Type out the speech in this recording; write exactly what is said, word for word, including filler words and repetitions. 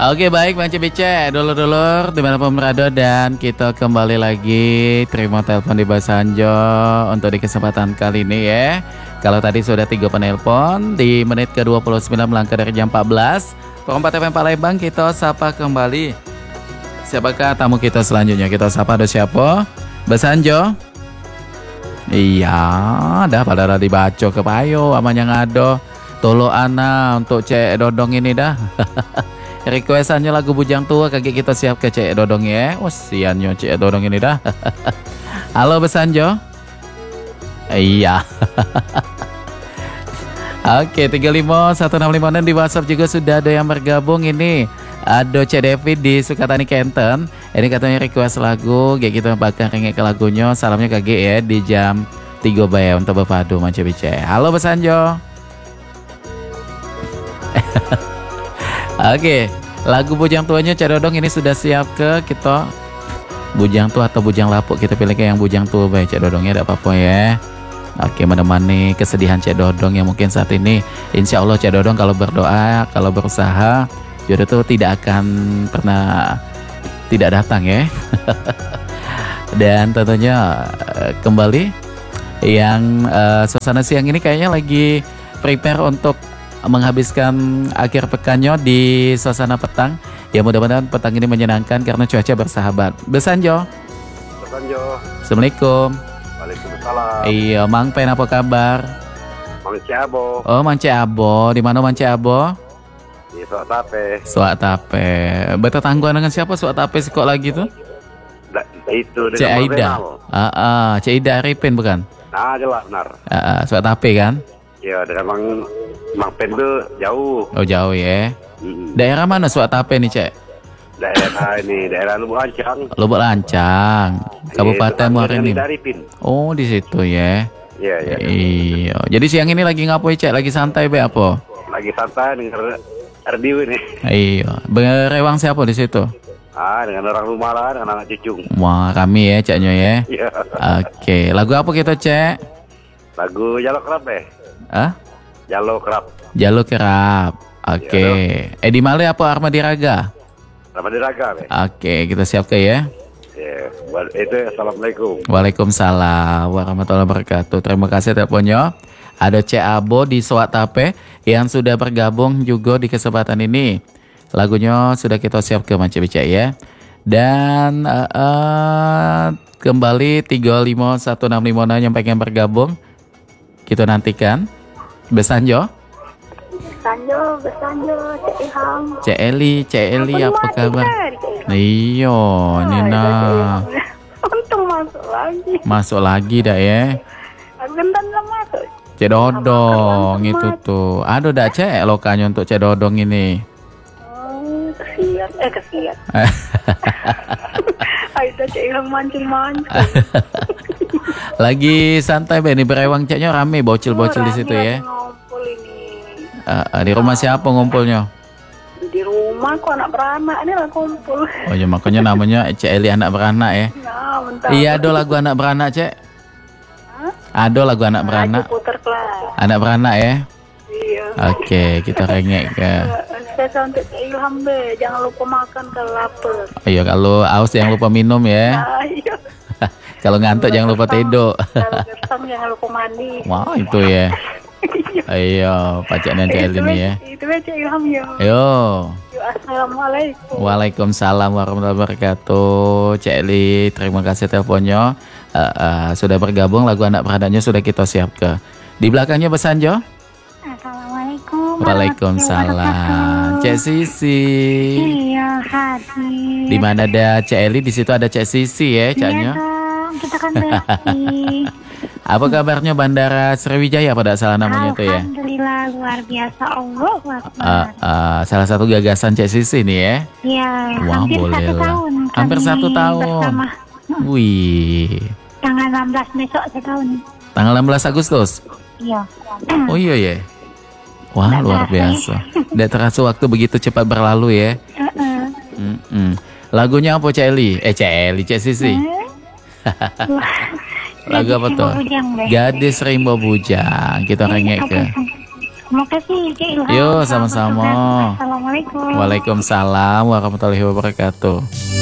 Oke baik Bang Cebice, dulur-dulur dimanapun berada dan kita kembali lagi terima telepon di Basanjo untuk di kesempatan kali ini ya. Kalau tadi sudah tiga penelpon di menit ke dua puluh sembilan melangkah dari jam empat belas Perempat F M Palembang kita sapa kembali. Siapakah tamu kita selanjutnya? Kita sapa ada siapa? Basanjo? Iya, dah pada dibaca ke payo amanya ngado. Tolo ana untuk Cek Dodong ini dah. Requestannya lagu Bujang Tua kaki kita siap ke Cek Dodong ya. Oh siannya Cek Dodong ini dah. Halo Basanjo. Iya. Oke, tiga lima satu enam lima dan di WhatsApp juga sudah ada yang bergabung ini. Ada Cek David di Sukatani Kenten. Ini katanya request lagu, kayak gitu bakal ringek ke lagunya. Salamnya K G ya di jam tiga bae untuk berpadu Manca Bice. Halo Basanjo. Oke, lagu Bujang Tuanya Cek Dodong ini sudah siap ke kita. Bujang Tua atau Bujang Lapuk, kita pilih ke yang Bujang Tua bae Cek Dodongnya, tidak apa-apa ya. Oke, menemani kesedihan Cek Dodong yang mungkin saat ini insya Allah Cek Dodong kalau berdoa, kalau berusaha jodoh itu tidak akan pernah tidak datang ya. Dan tentunya kembali yang uh, suasana siang ini kayaknya lagi prepare untuk menghabiskan akhir pekannya di suasana petang. Ya mudah-mudahan petang ini menyenangkan karena cuaca bersahabat. Basanjo. Basanjo. Assalamualaikum. Waalaikumsalam. Iya, Mang Pen apa kabar? Mang Ciabo. Oh, Mang Ciabo. Di mana Mang Ciabo? Di Suak Tape. Suak Tape. Bertetangga dengan siapa Suak Tape kok lagi tuh? Da, itu Cek Aida. Ah, ah, Cek Aida Arifin bukan? Nah, jelas benar. Ah, ah, Suak Tape kan? Ya, dan Mang Mang Pen tuh jauh. Oh, jauh ya. Mm-mm. Daerah mana Suak Tape nih, Cek? Daerah ini, daerah Lubuk Lancang. Lubuk Lancang. Kabupaten Muara Enim. Oh, di situ ya. Iya, iya. Iya. Jadi siang ini lagi ngapain, Cek? Lagi santai be apa? Lagi santai denger radio ini. Iya. Berewang siapa di situ? Ah, dengan orang rumah lah, dengan anak cucu. Wah, kami ya, Ceknya ya. Iya. Oke, lagu apa kita, Cek? Lagu Jalo Kerap deh. Hah? Jalo Kerap. Jalo Kerap. Oke. Edi Male apa Armadi Raga? Ramadi Raga deh. Oke, kita siap ke ya. Ya, buat itu assalamualaikum. Waalaikumsalam warahmatullahi wabarakatuh. Terima kasih teleponnya. Ada Cek Abo di Suak Tape yang sudah bergabung juga di kesempatan ini. Lagunya sudah kita siap ke Manca Bica ya. Dan uh, uh, kembali tiga lima satu enam lima yang pengen bergabung. Kita nantikan. Basanjo. Basanjo, Basanjo, Cek Ilham. Cek Eli, Cek Eli apa kabar? Iya, Nina. Untung masuk lagi. Masuk lagi dah ya. Gendan lah masuk. Cek Dodong itu tuh. Aduh dah Cek lokanya untuk Cek Dodong ini. Oh, kesian. Eh, kesian. Aida Cek Ilham mancing-mancing. Lagi santai be, nih berewang Ceknya rame bocil-bocil di situ ya. Ngumpul ini. Uh, uh, di rumah siapa ngumpulnya? Di rumah kok anak beranak ini lah kumpul. Oh ya makanya namanya Cek Eli anak beranak ya. Nah, bentar. Iya ada lagu anak beranak Cek. Ada lagu anak beranak. Puter kelas. Anak beranak ya. Iya. Oke kita rengek ke. Saya untuk Cek Ilham be, jangan lupa makan kalau lapar. Iya kalau aus jangan lupa minum ya. Nah, iya. Kalau ngantuk jangan lupa tidur. Kalau gersang jangan lupa mandi. Wah itu ya. Ayo pacarnya Cek Eli ini ya. Itu aja Ilham ya. Yo. Assalamualaikum. Waalaikumsalam warahmatullahi wabarakatuh. Cek Eli, terima kasih teleponnya. Uh, uh, sudah bergabung lagu anak beranaknya sudah kita siap ke. Di belakangnya Basanjo. Assalamualaikum. Waalaikumsalam. Cek Sisi. Iya, hadir. Di mana ada Cek Eli, di situ ada Cek Sisi ya, Caknya. Iya dong, kita kan besti. Apa kabarnya Bandara Sriwijaya pada salah namanya tuh ya? Alhamdulillah luar biasa Allah. Uh, uh, salah satu gagasan Cek Sisi nih ya. Iya, wah, hampir boleh satu lah. tahun. Hampir kami satu tahun. Bersama. Wih. Tanggal enam belas besok setahun. Tanggal enam belas Agustus. Iya. Oh iya ya. Wah Nggak luar terasa biasa. Tidak terasa waktu begitu cepat berlalu ya. Uh-uh. Mm-mm. Lagunya apa Cek Eli? Eh Cek Eli, Cek Sisi. Hmm? Lagu apa tuh? Bujang, Gadis Rimbo Bujang. Kita rengek ke. Makasih Cik Ilham. Yuk, sama-sama. Assalamualaikum. Waalaikumsalam warahmatullahi wabarakatuh.